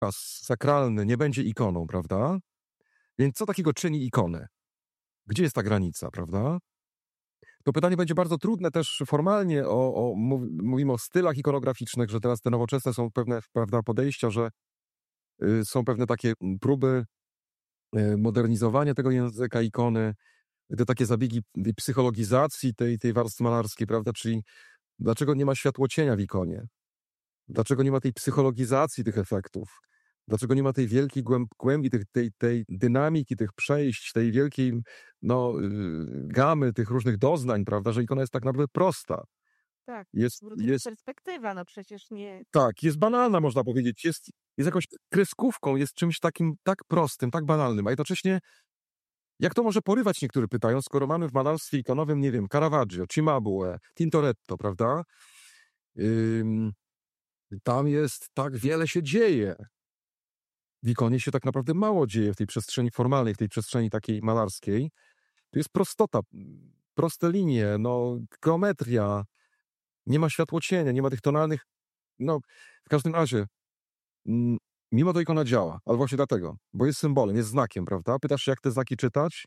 sakralny nie będzie ikoną, prawda? Więc co takiego czyni ikonę? Gdzie jest ta granica, prawda? To pytanie będzie bardzo trudne też formalnie. Mówimy o stylach ikonograficznych, że teraz te nowoczesne są pewne, prawda, podejścia, że są pewne takie próby modernizowania tego języka ikony, te takie zabiegi tej psychologizacji tej warstwy malarskiej, prawda? Czyli dlaczego nie ma światłocienia w ikonie? Dlaczego nie ma tej psychologizacji tych efektów? Dlaczego nie ma tej wielkiej głębi, tej dynamiki, tych przejść, tej wielkiej gamy tych różnych doznań, prawda? Że ikona jest tak naprawdę prosta. Tak, Jest perspektywa, no przecież nie... Tak, jest banalna, można powiedzieć. Jest jakąś kreskówką, jest czymś takim tak prostym, tak banalnym, a jednocześnie jak to może porywać, niektórzy pytają, skoro mamy w malarstwie ikonowym, nie wiem, Caravaggio, Cimabue, Tintoretto, prawda? Tam jest tak wiele się dzieje. W ikonie się tak naprawdę mało dzieje w tej przestrzeni formalnej, w tej przestrzeni takiej malarskiej. Tu jest prostota, proste linie, geometria, nie ma światłocienia, nie ma tych tonalnych... w każdym razie, mimo to ikona działa, ale właśnie dlatego, bo jest symbolem, jest znakiem, prawda? Pytasz się, jak te znaki czytać?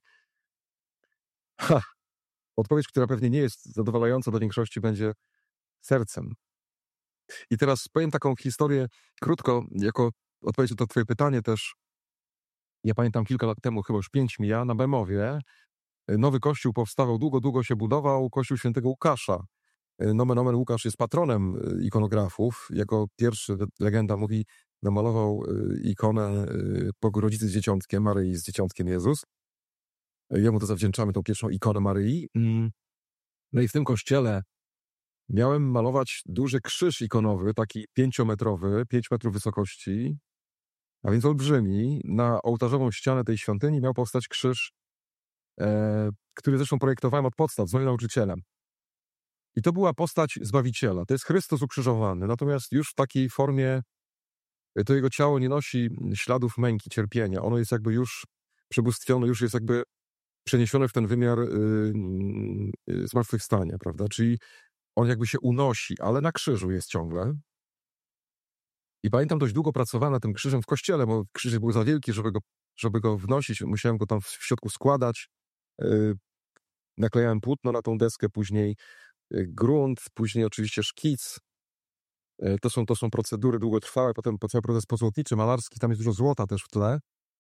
Odpowiedź, która pewnie nie jest zadowalająca dla większości, będzie sercem. I teraz powiem taką historię krótko, jako odpowiedź na to twoje pytanie też. Ja pamiętam kilka lat temu, chyba już 5 mija, na Bemowie nowy kościół powstawał, długo się budował, kościół świętego Łukasza. Nomen omen Łukasz jest patronem ikonografów. Jako pierwszy, legenda mówi, namalował ikonę Bogorodzicy z Dzieciątkiem, Maryi z Dzieciątkiem Jezus. Jemu to zawdzięczamy, tą pierwszą ikonę Maryi. No i w tym kościele miałem malować duży krzyż ikonowy, taki 5-metrowy, 5 metrów wysokości, a więc olbrzymi. Na ołtarzową ścianę tej świątyni miał powstać krzyż, który zresztą projektowałem od podstaw z moim nauczycielem. I to była postać Zbawiciela. To jest Chrystus ukrzyżowany. Natomiast już w takiej formie to jego ciało nie nosi śladów męki, cierpienia. Ono jest jakby już przebóstwione, już jest jakby przeniesione w ten wymiar zmartwychwstania, prawda? Czyli on jakby się unosi, ale na krzyżu jest ciągle. I pamiętam, dość długo pracowałem nad tym krzyżem w kościele, bo krzyż był za wielki, żeby go wnosić. Musiałem go tam w środku składać. Naklejałem płótno na tą deskę, później grunt, później oczywiście szkic. To są procedury długotrwałe, potem cały proces pozłotniczy, malarski, tam jest dużo złota też w tle.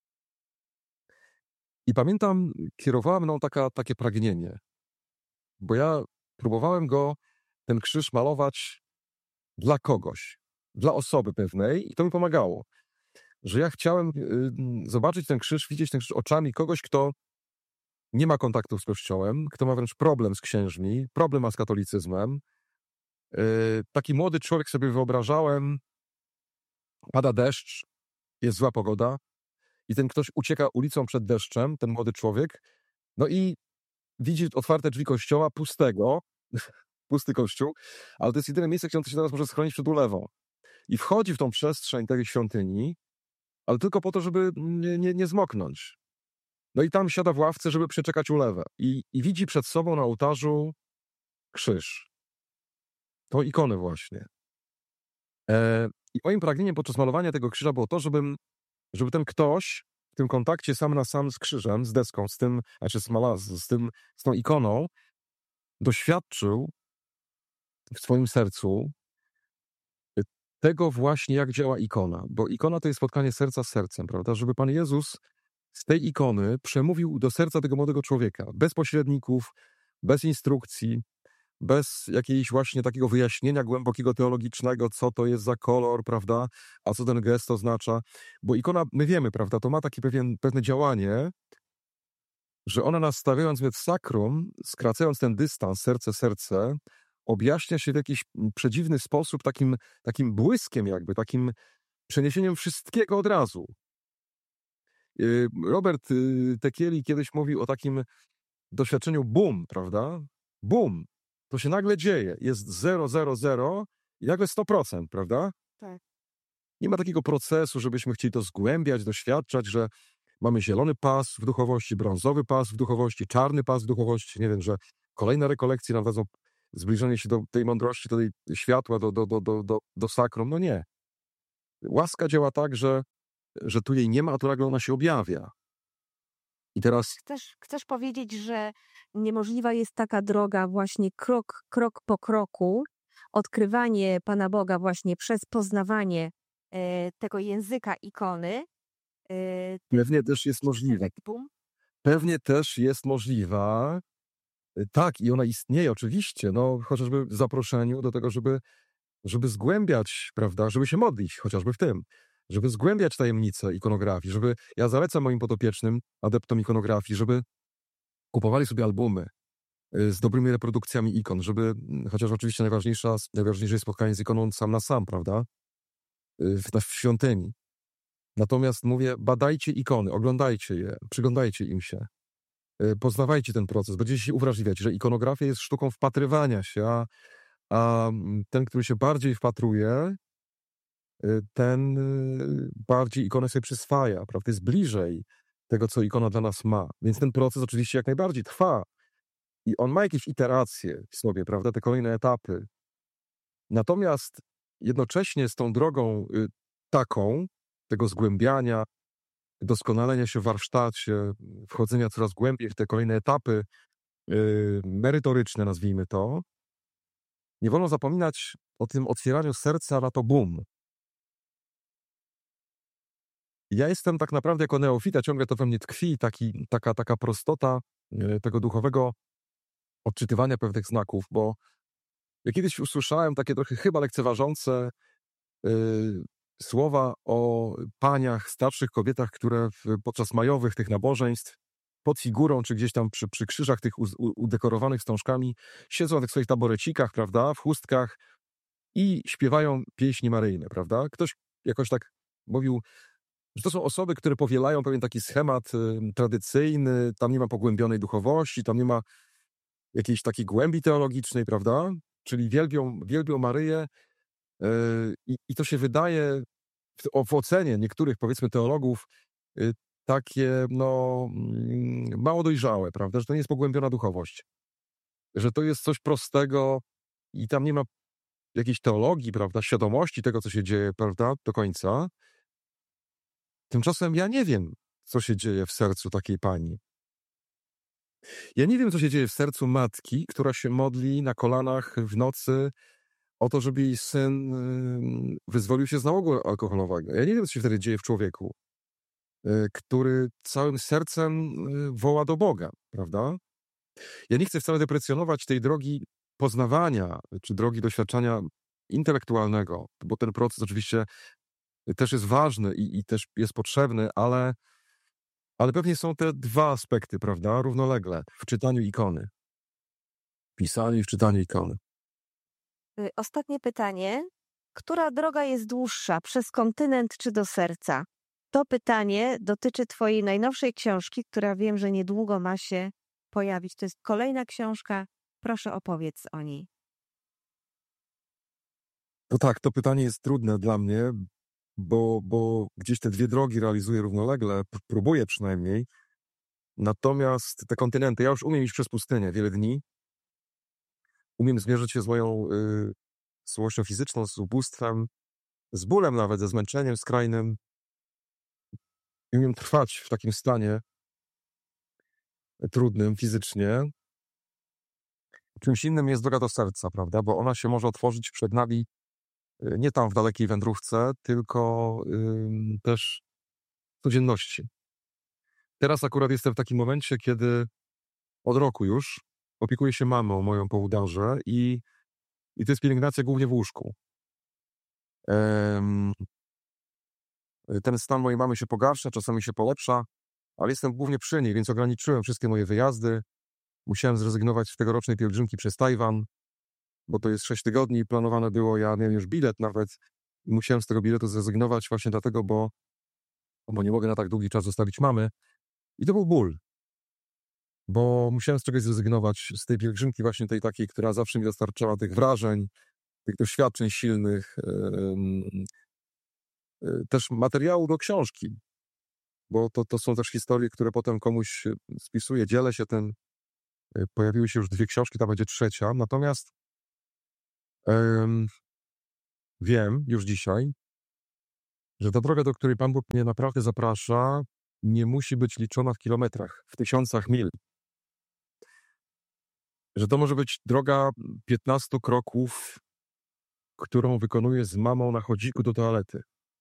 I pamiętam, kierowało mną takie pragnienie, bo ja próbowałem ten krzyż malować dla kogoś, dla osoby pewnej i to mi pomagało, że ja chciałem zobaczyć ten krzyż, widzieć ten krzyż oczami kogoś, kto nie ma kontaktów z Kościołem, kto ma wręcz problem z księżmi, problem ma z katolicyzmem. Taki młody człowiek, sobie wyobrażałem, pada deszcz, jest zła pogoda i ten ktoś ucieka ulicą przed deszczem, ten młody człowiek, no i widzi otwarte drzwi kościoła, pustego, pusty kościół, ale to jest jedyne miejsce, gdzie on się teraz może schronić przed ulewą. I wchodzi w tą przestrzeń tej świątyni, ale tylko po to, żeby nie zmoknąć. No i tam siada w ławce, żeby przeczekać ulewę. I widzi przed sobą na ołtarzu krzyż. Tą ikonę właśnie. I moim pragnieniem podczas malowania tego krzyża było to, żeby ten ktoś w tym kontakcie sam na sam z krzyżem, z deską, z tą ikoną, doświadczył w swoim sercu tego właśnie, jak działa ikona. Bo ikona to jest spotkanie serca z sercem, prawda? Żeby Pan Jezus z tej ikony przemówił do serca tego młodego człowieka. Bez pośredników, bez instrukcji, bez jakiegoś właśnie takiego wyjaśnienia głębokiego teologicznego, co to jest za kolor, prawda? A co ten gest oznacza. Bo ikona, my wiemy, prawda, to ma takie pewne działanie, że ona nas stawiając w sakrum, skracając ten dystans serce, objaśnia się w jakiś przedziwny sposób, takim błyskiem jakby, takim przeniesieniem wszystkiego od razu. Robert Tekieli kiedyś mówił o takim doświadczeniu boom, prawda? Boom. To się nagle dzieje. Jest 0, 0, 0 i nagle 100%, prawda? Tak. Nie ma takiego procesu, żebyśmy chcieli to zgłębiać, doświadczać, że mamy zielony pas w duchowości, brązowy pas w duchowości, czarny pas w duchowości. Nie wiem, że kolejne rekolekcje nam dadzą zbliżenie się do tej mądrości, do tej światła, do sakrum. No nie. łaska działa tak, że tu jej nie ma, a tu nagle ona się objawia. I teraz Chcesz powiedzieć, że niemożliwa jest taka droga właśnie krok po kroku, odkrywanie Pana Boga właśnie przez poznawanie tego języka ikony. pewnie też jest możliwe. Efekt boom. Pewnie też jest możliwa. Tak, i ona istnieje oczywiście, no chociażby w zaproszeniu do tego, żeby zgłębiać, prawda, żeby się modlić, chociażby w tym, żeby zgłębiać tajemnice ikonografii, ja zalecam moim podopiecznym, adeptom ikonografii, żeby kupowali sobie albumy z dobrymi reprodukcjami ikon, chociaż oczywiście najważniejsze jest spotkanie z ikoną sam na sam, prawda, w świątyni. Natomiast mówię, badajcie ikony, oglądajcie je, przyglądajcie im się, poznawajcie ten proces, będziecie się uwrażliwiać, że ikonografia jest sztuką wpatrywania się, a ten, który się bardziej wpatruje, ten bardziej ikonę sobie przyswaja, prawda? Jest bliżej tego, co ikona dla nas ma. Więc ten proces oczywiście jak najbardziej trwa. I on ma jakieś iteracje w sobie, prawda? Te kolejne etapy. Natomiast jednocześnie z tą drogą taką, tego zgłębiania, doskonalenia się w warsztacie, wchodzenia coraz głębiej w te kolejne etapy merytoryczne, nazwijmy to, nie wolno zapominać o tym otwieraniu serca na to boom. Ja jestem tak naprawdę jako neofita, ciągle to we mnie tkwi, taka prostota tego duchowego odczytywania pewnych znaków, bo ja kiedyś usłyszałem takie trochę chyba lekceważące słowa o paniach, starszych kobietach, które podczas majowych tych nabożeństw pod figurą, czy gdzieś tam przy krzyżach tych udekorowanych wstążkami siedzą na tych swoich taborecikach, prawda, w chustkach i śpiewają pieśni maryjne, prawda. Ktoś jakoś tak mówił, że to są osoby, które powielają pewien taki schemat tradycyjny, tam nie ma pogłębionej duchowości, tam nie ma jakiejś takiej głębi teologicznej, prawda? Czyli wielbią Maryję i to się wydaje w ocenie niektórych, powiedzmy, teologów takie, mało dojrzałe, prawda? Że to nie jest pogłębiona duchowość. Że to jest coś prostego i tam nie ma jakiejś teologii, prawda? Świadomości tego, co się dzieje, prawda? Do końca. Tymczasem ja nie wiem, co się dzieje w sercu takiej pani. Ja nie wiem, co się dzieje w sercu matki, która się modli na kolanach w nocy o to, żeby jej syn wyzwolił się z nałogu alkoholowego. Ja nie wiem, co się wtedy dzieje w człowieku, który całym sercem woła do Boga, prawda? Ja nie chcę wcale deprecjonować tej drogi poznawania, czy drogi doświadczenia intelektualnego, bo ten proces oczywiście też jest ważny i też jest potrzebny, ale pewnie są te dwa aspekty, prawda, równolegle w czytaniu ikony. W pisaniu i w czytaniu ikony. Ostatnie pytanie. Która droga jest dłuższa, przez kontynent czy do serca? To pytanie dotyczy twojej najnowszej książki, która wiem, że niedługo ma się pojawić. To jest kolejna książka. Proszę opowiedz o niej. To tak, to pytanie jest trudne dla mnie, bo gdzieś te dwie drogi realizuję równolegle, próbuję przynajmniej. Natomiast te kontynenty, ja już umiem iść przez pustynię wiele dni. Umiem zmierzyć się z moją słabością fizyczną, z ubóstwem, z bólem nawet, ze zmęczeniem skrajnym. I umiem trwać w takim stanie trudnym fizycznie. Czymś innym jest droga do serca, prawda? Bo ona się może otworzyć przed nami nie tam w dalekiej wędrówce, tylko też w codzienności. Teraz akurat jestem w takim momencie, kiedy od roku już opiekuję się mamą moją po udarze i to jest pielęgnacja głównie w łóżku. Ten stan mojej mamy się pogarsza, czasami się polepsza, ale jestem głównie przy niej, więc ograniczyłem wszystkie moje wyjazdy. Musiałem zrezygnować z tegorocznej pielgrzymki przez Tajwan, bo to jest 6 tygodni, planowane było, ja miałem już bilet nawet i musiałem z tego biletu zrezygnować właśnie dlatego, bo nie mogę na tak długi czas zostawić mamy. I to był ból, bo musiałem z czegoś zrezygnować, z tej pielgrzymki właśnie tej takiej, która zawsze mi dostarczała tych wrażeń, tych doświadczeń silnych, też materiału do książki, bo to są też historie, które potem komuś spisuję, dzielę się tym. Pojawiły się już 2 książki, ta będzie 3. Natomiast wiem już dzisiaj, że ta droga, do której Pan Bóg mnie naprawdę zaprasza, nie musi być liczona w kilometrach, w tysiącach mil. Że to może być droga 15 kroków, którą wykonuję z mamą na chodziku do toalety.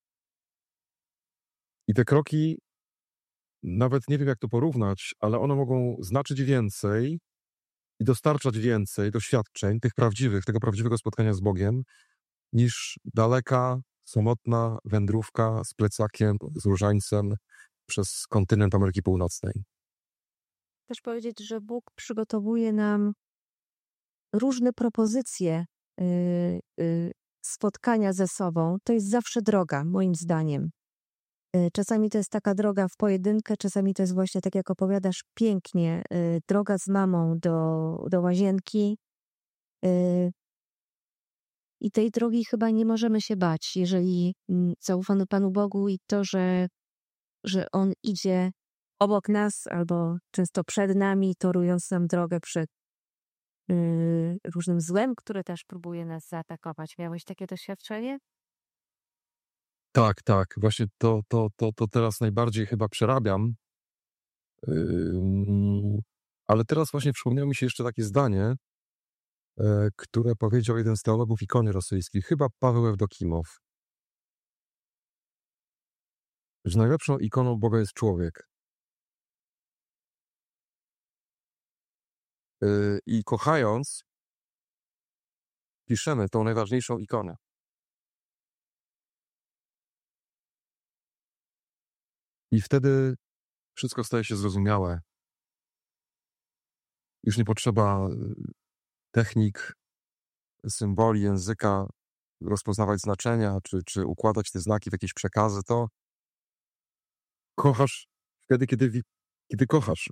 I te kroki, nawet nie wiem jak to porównać, ale one mogą znaczyć więcej i dostarczać więcej doświadczeń tego prawdziwego spotkania z Bogiem, niż daleka, samotna wędrówka z plecakiem, z różańcem przez kontynent Ameryki Północnej. Też powiedzieć, że Bóg przygotowuje nam różne propozycje spotkania ze sobą. To jest zawsze droga, moim zdaniem. Czasami to jest taka droga w pojedynkę, czasami to jest właśnie, tak jak opowiadasz pięknie, droga z mamą do łazienki. I tej drogi chyba nie możemy się bać, jeżeli zaufamy Panu Bogu i to, że On idzie obok nas albo często przed nami, torując nam drogę przed różnym złem, które też próbuje nas zaatakować. Miałeś takie doświadczenie? Tak. Właśnie to teraz najbardziej chyba przerabiam. Ale teraz właśnie przypomniało mi się jeszcze takie zdanie, które powiedział jeden z teologów ikony rosyjskich, chyba Paweł Ewdokimow, że najlepszą ikoną Boga jest człowiek. I kochając, piszemy tą najważniejszą ikonę. I wtedy wszystko staje się zrozumiałe. Już nie potrzeba technik, symboli, języka, rozpoznawać znaczenia, czy układać te znaki w jakieś przekazy. To kochasz wtedy, kiedy kochasz.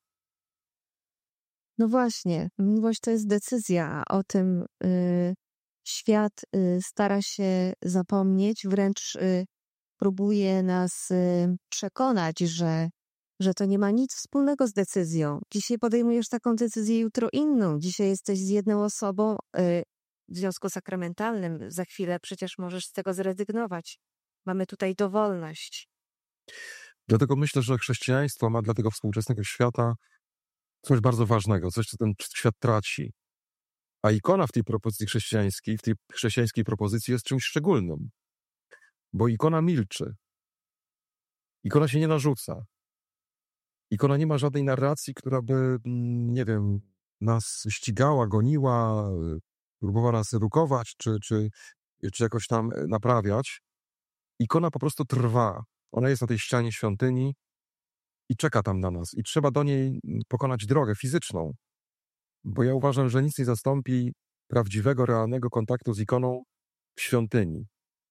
No właśnie, miłość to jest decyzja, a o tym świat stara się zapomnieć, wręcz próbuje nas przekonać, że to nie ma nic wspólnego z decyzją. Dzisiaj podejmujesz taką decyzję, jutro inną. Dzisiaj jesteś z jedną osobą w związku sakramentalnym. Za chwilę przecież możesz z tego zrezygnować. Mamy tutaj dowolność. Dlatego myślę, że chrześcijaństwo ma dla tego współczesnego świata coś bardzo ważnego, coś, co ten świat traci. A ikona w tej propozycji chrześcijańskiej, w tej chrześcijańskiej propozycji jest czymś szczególnym. Bo ikona milczy. Ikona się nie narzuca. Ikona nie ma żadnej narracji, która by, nie wiem, nas ścigała, goniła, próbowała nas edukować, czy jakoś tam naprawiać. Ikona po prostu trwa. Ona jest na tej ścianie świątyni i czeka tam na nas. I trzeba do niej pokonać drogę fizyczną. Bo ja uważam, że nic nie zastąpi prawdziwego, realnego kontaktu z ikoną w świątyni.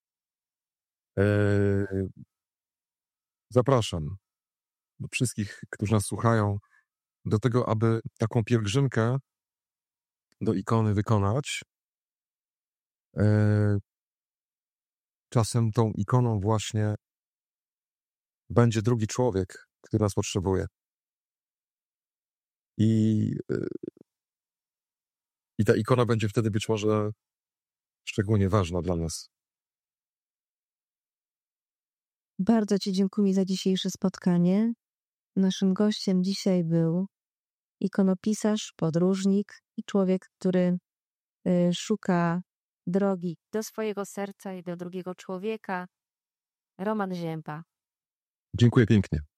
Zapraszam wszystkich, którzy nas słuchają, do tego, aby taką pielgrzymkę do ikony wykonać. Czasem tą ikoną właśnie będzie drugi człowiek, który nas potrzebuje. I ta ikona będzie wtedy być może szczególnie ważna dla nas. Bardzo Ci dziękuję za dzisiejsze spotkanie. Naszym gościem dzisiaj był ikonopisarz, podróżnik i człowiek, który szuka drogi do swojego serca i do drugiego człowieka, Roman Zięba. Dziękuję pięknie.